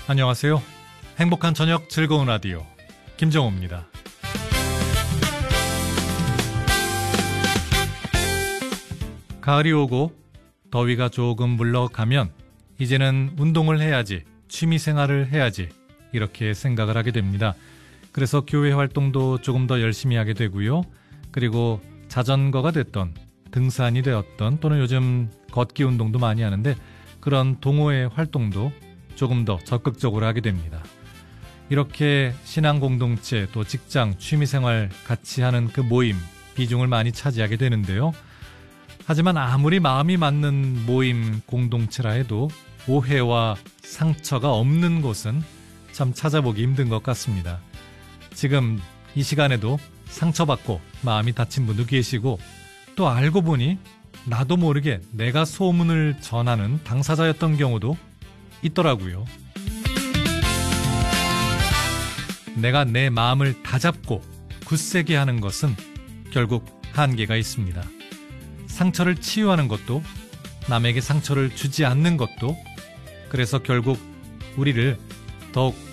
안녕하세요. 행복한 저녁 즐거운 라디오 김정호입니다. 가을이 오고 더위가 조금 물러가면 이제는 운동을 해야지, 취미생활을 해야지 이렇게 생각을 하게 됩니다. 그래서 교회 활동도 조금 더 열심히 하게 되고요. 그리고 자전거가 됐던, 등산이 되었던, 또는 요즘 걷기 운동도 많이 하는데 그런 동호회 활동도 조금 더 적극적으로 하게 됩니다. 이렇게 신앙 공동체, 또 직장, 취미생활 같이 하는 그 모임, 비중을 많이 차지하게 되는데요. 하지만 아무리 마음이 맞는 모임, 공동체라 해도 오해와 상처가 없는 곳은 참 찾아보기 힘든 것 같습니다. 지금 이 시간에도 상처받고 마음이 다친 분도 계시고, 또 알고 보니 나도 모르게 내가 소문을 전하는 당사자였던 경우도 있더라고요. 내가 내 마음을 다잡고 굳세게 하는 것은 결국 한계가 있습니다. 상처를 치유하는 것도, 남에게 상처를 주지 않는 것도, 그래서 결국 우리를 더욱